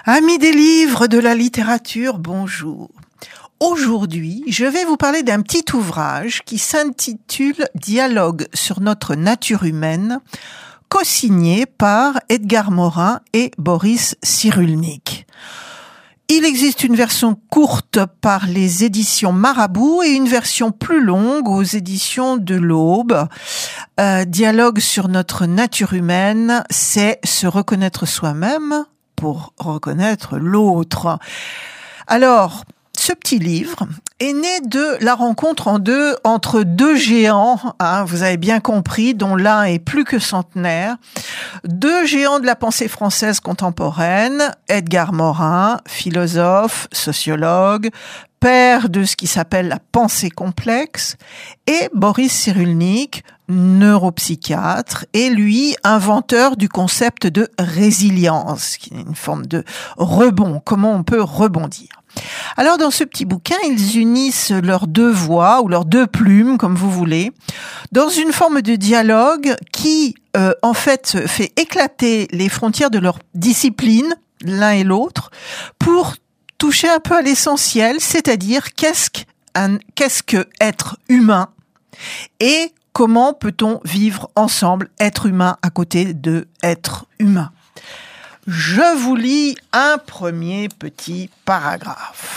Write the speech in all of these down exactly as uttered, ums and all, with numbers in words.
Amis des livres, de la littérature, bonjour. Aujourd'hui, je vais vous parler d'un petit ouvrage qui s'intitule « Dialogue sur notre nature humaine », co-signé par Edgar Morin et Boris Cyrulnik. Il existe une version courte par les éditions Marabout et une version plus longue aux éditions de l'Aube. Euh, Dialogue sur notre nature humaine, c'est se reconnaître soi-même pour reconnaître l'autre. Alors, ce petit livre est né de la rencontre en deux, entre deux géants, hein, vous avez bien compris, dont l'un est plus que centenaire. Deux géants de la pensée française contemporaine, Edgar Morin, philosophe, sociologue, père de ce qui s'appelle la pensée complexe, et Boris Cyrulnik, neuropsychiatre, et lui, inventeur du concept de résilience, qui est une forme de rebond, comment on peut rebondir. Alors, dans ce petit bouquin, ils unissent leurs deux voix, ou leurs deux plumes, comme vous voulez, dans une forme de dialogue qui, euh, en fait, fait éclater les frontières de leur discipline, l'un et l'autre, pour toucher un peu à l'essentiel, c'est-à-dire qu'est-ce qu'un, qu'est-ce que être humain et comment peut-on vivre ensemble, être humain à côté de être humain. Je vous lis un premier petit paragraphe.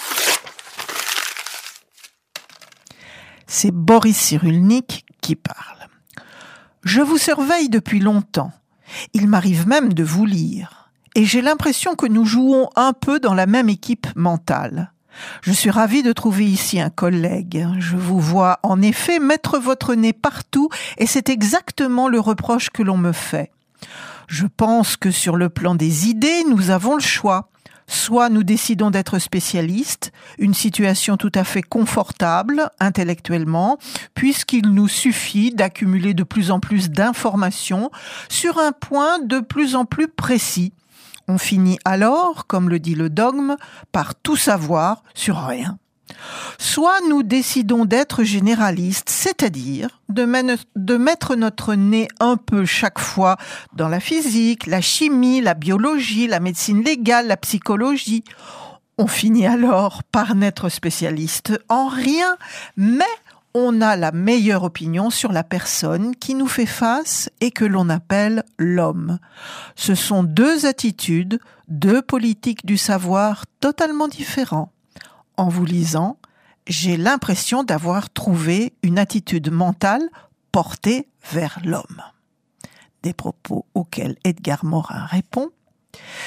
C'est Boris Cyrulnik qui parle. « Je vous surveille depuis longtemps. Il m'arrive même de vous lire. Et j'ai l'impression que nous jouons un peu dans la même équipe mentale. Je suis ravi de trouver ici un collègue. Je vous vois en effet mettre votre nez partout et c'est exactement le reproche que l'on me fait. Je pense que sur le plan des idées, nous avons le choix. Soit nous décidons d'être spécialistes, une situation tout à fait confortable intellectuellement, puisqu'il nous suffit d'accumuler de plus en plus d'informations sur un point de plus en plus précis. On finit alors, comme le dit le dogme, par tout savoir sur rien. Soit nous décidons d'être généralistes, c'est-à-dire de, men- de mettre notre nez un peu chaque fois dans la physique, la chimie, la biologie, la médecine légale, la psychologie. On finit alors par n'être spécialiste en rien, mais on a la meilleure opinion sur la personne qui nous fait face et que l'on appelle l'homme. Ce sont deux attitudes, deux politiques du savoir totalement différents. En vous lisant, j'ai l'impression d'avoir trouvé une attitude mentale portée vers l'homme. Des propos auxquels Edgar Morin répond.